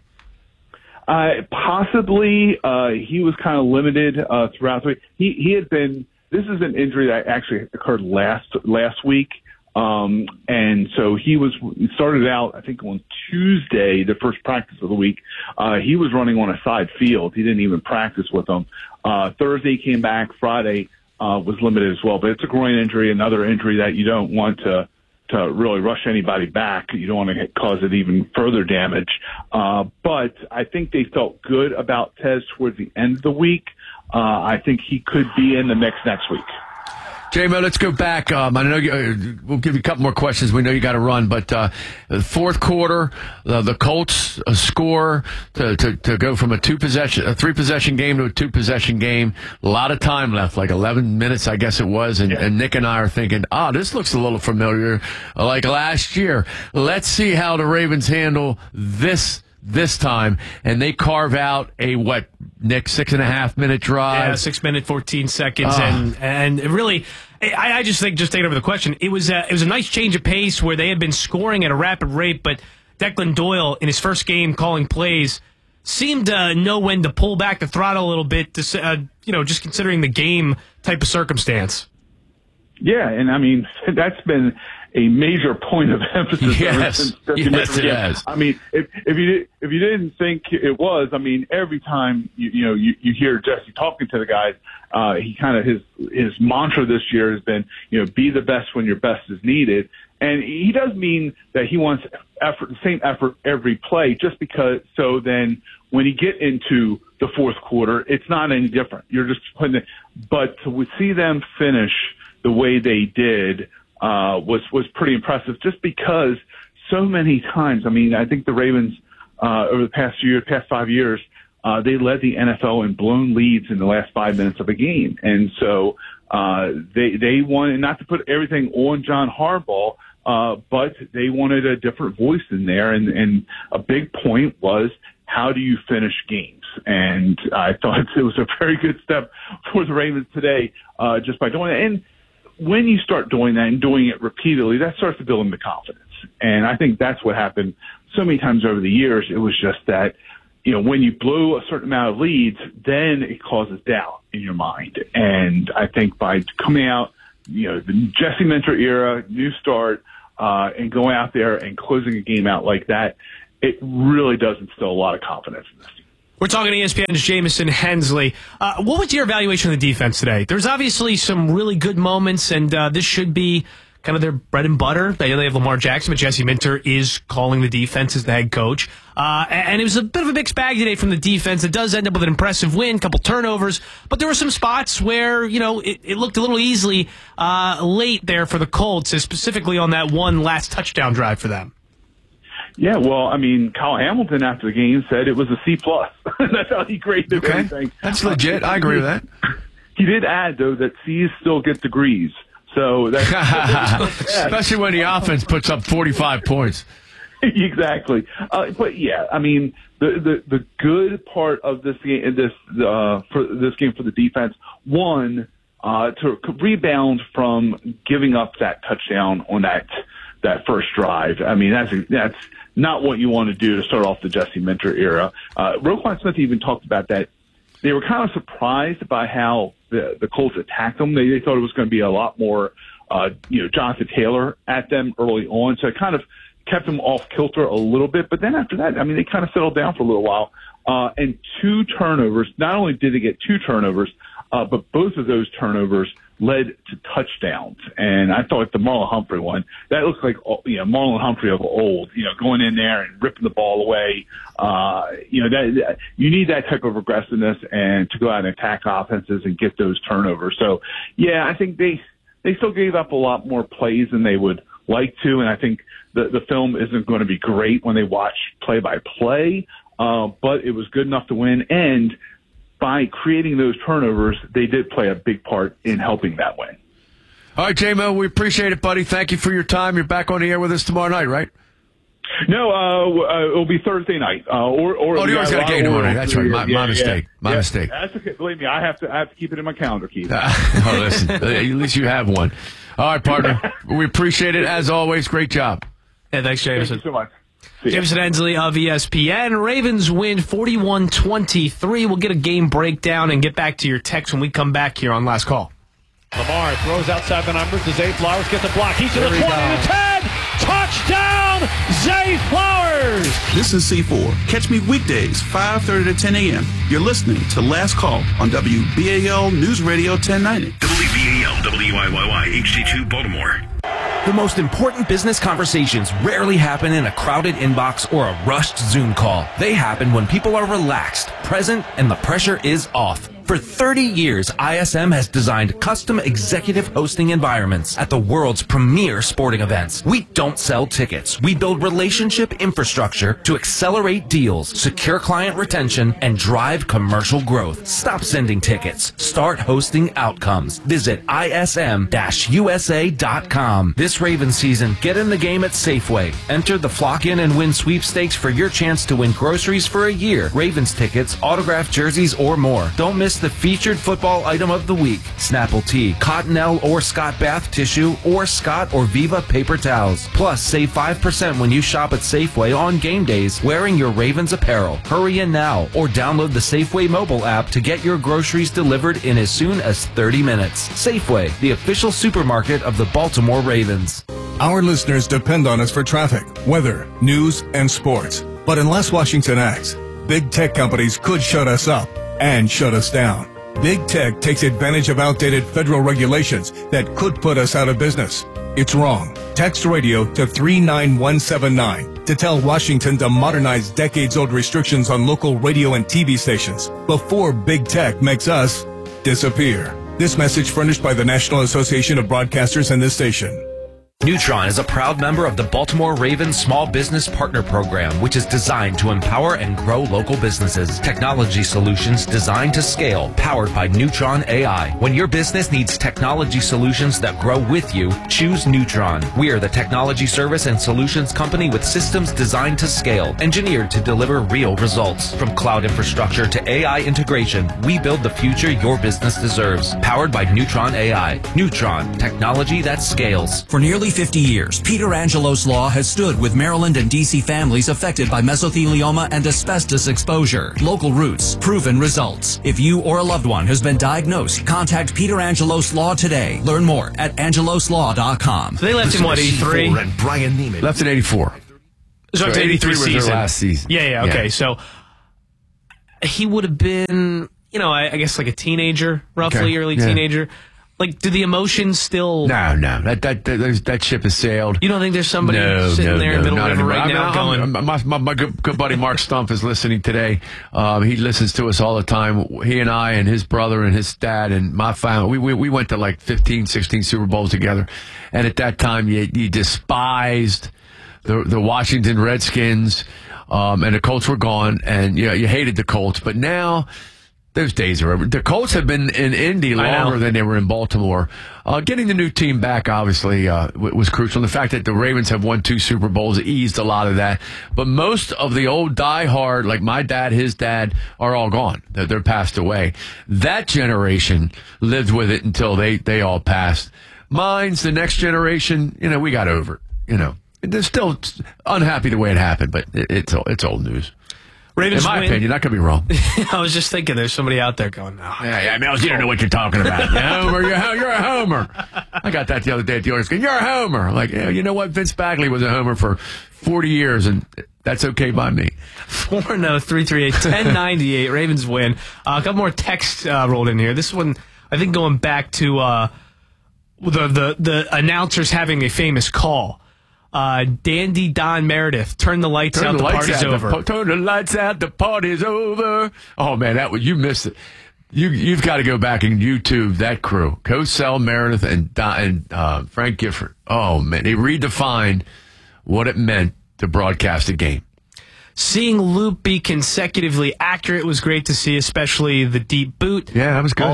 Possibly. He was kind of limited throughout the week. He had been. This is an injury that actually occurred last week. And so he started out, I think, on Tuesday, the first practice of the week. He was running on a side field. He didn't even practice with them. Thursday came back. Friday was limited as well. But it's a groin injury, another injury that you don't want to really rush anybody back. You don't want to cause it even further damage. But I think they felt good about Tez towards the end of the week. I think he could be in the mix next week. J-Mo, let's go back. I know we'll give you a couple more questions. We know you got to run, but the fourth quarter, the Colts score to go from a 3-possession game to a 2-possession game. A lot of time left, like 11 minutes, I guess it was. And Nick and I are thinking, this looks a little familiar, like last year. Let's see how the Ravens handle this time, and they carve out a Nick, 6.5 minute drive. Yeah, 6 minutes, 14 seconds, and it really, I just think, just taking over the question, it was a nice change of pace where they had been scoring at a rapid rate, but Declan Doyle in his first game calling plays seemed to know when to pull back the throttle a little bit, to just considering the game type of circumstance. Yeah, and that's been a major point of emphasis. Yes, yes, it has. If you didn't think it was, every time you hear Jesse talking to the guys, he kind of his mantra this year has been, be the best when your best is needed, and he does mean that he wants the same effort every play, just because. So then, when you get into the fourth quarter, it's not any different. You're just putting it, but to see them finish the way they did was pretty impressive, just because so many times, I think the Ravens over the past 5 years, they led the NFL in blown leads in the last 5 minutes of a game. And so they wanted not to put everything on John Harbaugh, but they wanted a different voice in there. And a big point was, how do you finish games? And I thought it was a very good step for the Ravens today, just by doing it. And when you start doing that and doing it repeatedly, that starts to build them the confidence. And I think that's what happened so many times over the years. It was just that, when you blow a certain amount of leads, then it causes doubt in your mind. And I think by coming out, the Jesse Minter era, new start, and going out there and closing a game out like that, it really does instill a lot of confidence in this team. We're talking to ESPN's Jamison Hensley. What was your evaluation of the defense today? There's obviously some really good moments, and this should be kind of their bread and butter. They have Lamar Jackson, but Jesse Minter is calling the defense as the head coach. And it was a bit of a mixed bag today from the defense. It does end up with an impressive win, couple turnovers, but there were some spots where, it looked a little easily late there for the Colts, specifically on that one last touchdown drive for them. Yeah, well, Kyle Hamilton after the game said it was a C+. That's how he graded everything. That's legit. I agree with that. He did add, though, that C's still get degrees. So that's especially when the offense puts up 45 points. Exactly. But yeah, the good part of this game, for this game for the defense, one, to rebound from giving up that touchdown on that first drive. That's not what you want to do to start off the Jesse Minter era. Roquan Smith even talked about that. They were kind of surprised by how the Colts attacked them. They thought it was going to be a lot more, Jonathan Taylor at them early on. So it kind of kept them off kilter a little bit. But then after that, they kind of settled down for a little while. And 2 turnovers. Not only did they get 2 turnovers, but both of those turnovers led to touchdowns. And I thought the Marlon Humphrey one, that looks like, Marlon Humphrey of old, going in there and ripping the ball away. That you need that type of aggressiveness and to go out and attack offenses and get those turnovers. So, yeah, I think they still gave up a lot more plays than they would like to. And I think the film isn't going to be great when they watch play by play. But it was good enough to win. And by creating those turnovers, they did play a big part in helping that win. All right, J-Mo, we appreciate it, buddy. Thank you for your time. You're back on the air with us tomorrow night, right? No, it'll be Thursday night. You always got a game tomorrow night. That's right. My mistake. My mistake. That's okay. Believe me, I have to keep it in my calendar, Keith. Listen, at least you have one. All right, partner. We appreciate it as always. Great job. Yeah, thanks, Jamison. Thank you so much. Jamison Hensley of ESPN. Ravens win 41-23. We'll get a game breakdown and get back to your text when we come back here on Last Call. Lamar throws outside the numbers to Zay Flowers. Gets a block. He's to the 20 to 10. Touchdown, Zay Flowers. This is C4. Catch me weekdays, 5:30 to 10 a.m. You're listening to Last Call on WBAL News Radio 1090. WBAL, WIYY, HD2 Baltimore. The most important business conversations rarely happen in a crowded inbox or a rushed Zoom call. They happen when people are relaxed, present, and the pressure is off. For 30 years, ISM has designed custom executive hosting environments at the world's premier sporting events. We don't sell tickets. We build relationship infrastructure to accelerate deals, secure client retention, and drive commercial growth. Stop sending tickets. Start hosting outcomes. Visit ism-usa.com. This Ravens season, get in the game at Safeway. Enter the Flock In and Win sweepstakes for your chance to win groceries for a year, Ravens tickets, autographed jerseys, or more. Don't miss the featured football item of the week: Snapple Tea, Cottonelle or Scott bath tissue, or Scott or Viva paper towels. Plus, save 5% when you shop at Safeway on game days wearing your Ravens apparel. Hurry in now or download the Safeway mobile app to get your groceries delivered in as soon as 30 minutes. Safeway, the official supermarket of the Baltimore Ravens. Our listeners depend on us for traffic, weather, news, and sports. But unless Washington acts, big tech companies could shut us up and shut us down. Big tech takes advantage of outdated federal regulations that could put us out of business. It's wrong. Text radio to 39179 to tell Washington to modernize decades-old restrictions on local radio and TV stations before big tech makes us disappear. This message furnished by the National Association of Broadcasters and this station. Neutron is a proud member of the Baltimore Ravens Small Business Partner Program, which is designed to empower and grow local businesses. Technology solutions designed to scale, powered by Neutron AI. When your business needs technology solutions that grow with you, choose Neutron. We are the technology service and solutions company with systems designed to scale, engineered to deliver real results. From cloud infrastructure to AI integration, we build the future your business deserves. Powered by Neutron AI. Neutron, technology that scales. For nearly 50 years, Peter Angelos Law has stood with Maryland and D.C. families affected by mesothelioma and asbestos exposure. Local roots, proven results. If you or a loved one has been diagnosed, contact Peter Angelos Law today. Learn more at angeloslaw.com. So they left him, what, 83? And Brian Neiman. Left in 84. So it's 83 was season. their last season. Yeah, okay. So he would have been, I guess like a teenager, roughly, early teenager. Like, do the emotions still... No. That ship has sailed. You don't think there's somebody sitting there in the middle of it right now going... My good buddy Mark Stumpf is listening today. He listens to us all the time. He and I and his brother and his dad and my family, we went to like 15, 16 Super Bowls together. And at that time, you despised the Washington Redskins, and the Colts were gone, and you hated the Colts. But now... those days are over. The Colts have been in Indy longer than they were in Baltimore. Getting the new team back, obviously, was crucial. And the fact that the Ravens have won 2 Super Bowls eased a lot of that. But most of the old diehard, like my dad, his dad, are all gone. They're passed away. That generation lived with it until they all passed. Mine's the next generation, we got over it. They're still unhappy the way it happened, but it's old news. Ravens in my opinion, I could be wrong. I was just thinking there's somebody out there going, yeah, Mills, you don't know what you're talking about. You're a homer. I got that the other day at the Oilers. You're a homer. I'm like, you know what? Vince Bagley was a homer for 40 years, and that's okay by me. 4-0-338-1098. Ravens win. A couple more texts rolled in here. This one, I think, going back to the announcers having a famous call. Dandy Don Meredith, turn the lights out, the party's over. Turn the lights out, the party's over. Oh, man, you missed it. You've got to go back and YouTube that crew. Cosell, Meredith, and Frank Gifford. Oh, man, they redefined what it meant to broadcast a game. Seeing Loop be consecutively accurate was great to see, especially the deep boot. Yeah, that was good.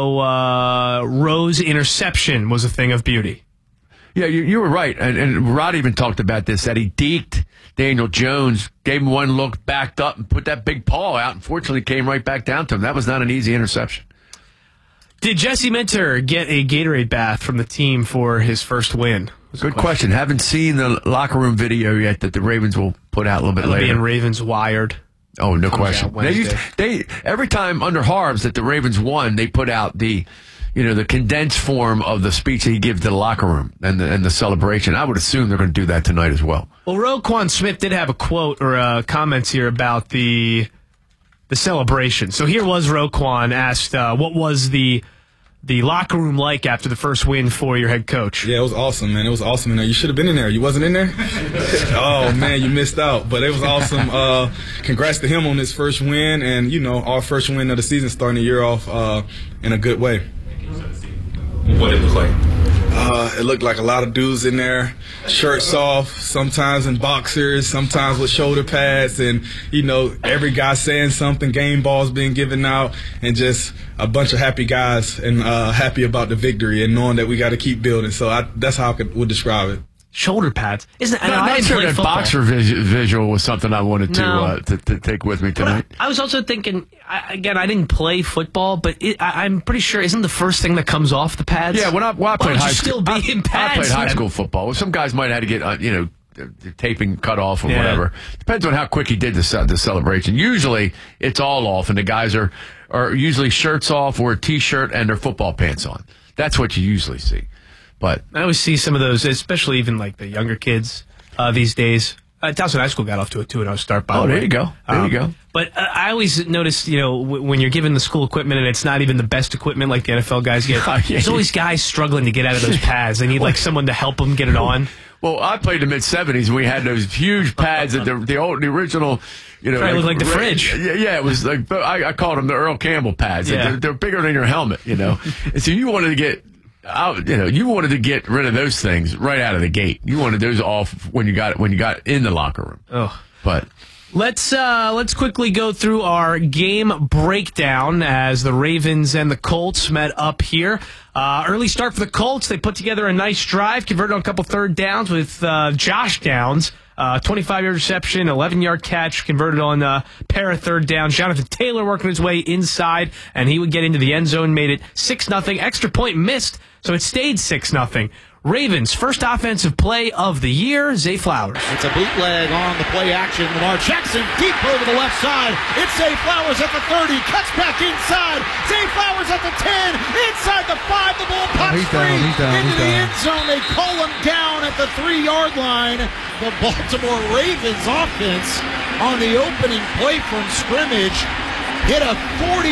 Also, Rowe's interception was a thing of beauty. Yeah, you were right. And Rod even talked about this, that he deked Daniel Jones, gave him one look, backed up, and put that big paw out, and fortunately came right back down to him. That was not an easy interception. Did Jesse Minter get a Gatorade bath from the team for his first win? Good question. Haven't seen the locker room video yet that the Ravens will put out a little bit later. Being Ravens Wired. Oh, no question. They every time under Harbs that the Ravens won, they put out the condensed form of the speech that he gives to the locker room and the celebration. I would assume they're going to do that tonight as well. Well, Roquan Smith did have a quote or comments here about the celebration. So here was Roquan asked, what was the locker room like after the first win for your head coach? Yeah, it was awesome, man. It was awesome in there. You should have been in there. You wasn't in there? Oh, man, you missed out. But it was awesome. Congrats to him on his first win and, our first win of the season, starting the year off in a good way. What did it look like? It looked like a lot of dudes in there, shirts off, sometimes in boxers, sometimes with shoulder pads, and, every guy saying something, game balls being given out, and just a bunch of happy guys and happy about the victory and knowing that we got to keep building. So that's how I would describe it. Shoulder pads. Isn't I'm not sure that boxer visual was something I wanted to take with me tonight. I was also thinking, I didn't play football, but I'm pretty sure isn't the first thing that comes off the pads? Yeah, when I played high school, I played high school football. Some guys might have had to get the taping cut off or whatever. Depends on how quick he did the celebration. Usually it's all off, and the guys are usually shirts off or a T-shirt and their football pants on. That's what you usually see. But I always see some of those, especially even like the younger kids these days. Towson High School got off to a 2-0 start, by the way. There you go. There you go. But I always notice, when you're given the school equipment and it's not even the best equipment like the NFL guys get, there's always guys struggling to get out of those pads. They need someone to help them get it on. Well, I played the mid-'70s and we had those huge pads that the original, Probably look like the fridge. Yeah, it was like, I called them the Earl Campbell pads. Yeah. They're bigger than your helmet, And so you wanted to get you wanted to get rid of those things right out of the gate. You wanted those off when you got in the locker room. Oh, but let's quickly go through our game breakdown as the Ravens and the Colts met up here. Early start for the Colts. They put together a nice drive, converted on a couple third downs with Josh Downs. 25-yard reception, 11-yard catch, converted on a pair of third downs. Jonathan Taylor working his way inside, and he would get into the end zone, made it 6-0. Extra point missed, so it stayed 6-0. Ravens, first offensive play of the year, Zay Flowers. It's a bootleg on the play action. Lamar Jackson deep over the left side. It's Zay Flowers at the 30. Cuts back inside. Zay Flowers at the 10. Inside the 5. The ball pops free into the end zone. They call him down at the 3-yard line. The Baltimore Ravens offense on the opening play from scrimmage hit a 40